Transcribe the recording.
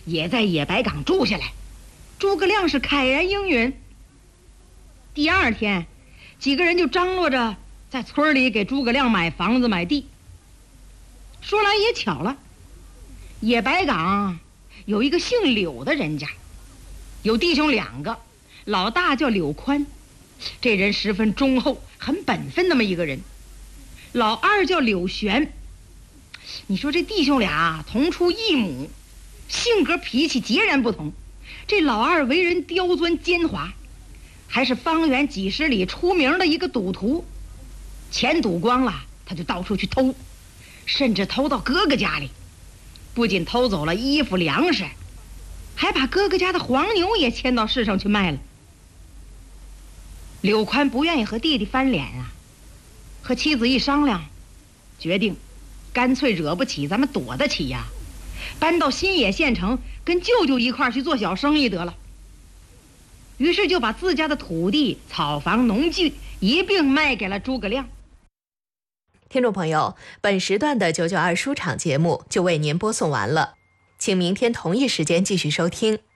也在野白岗住下来。诸葛亮是慨然应允。第二天，几个人就张罗着在村里给诸葛亮买房子买地。说来也巧了，野白岗有一个姓柳的人家，有弟兄2个，老大叫柳宽，这人十分忠厚，很本分那么一个人。老二叫柳玄，你说这弟兄俩同出一母，性格脾气截然不同。这老二为人刁钻奸猾，还是方圆几十里出名的一个赌徒，钱赌光了他就到处去偷，甚至偷到哥哥家里，不仅偷走了衣服粮食，还把哥哥家的黄牛也牵到市上去卖了。柳宽不愿意和弟弟翻脸啊，和妻子一商量，决定干脆惹不起咱们躲得起呀，搬到新野县城跟舅舅一块去做小生意得了。于是就把自家的土地、草房、农具一并卖给了诸葛亮。 听众朋友，本时段的992书场节目就为您播送完了，请明天同一时间继续收听。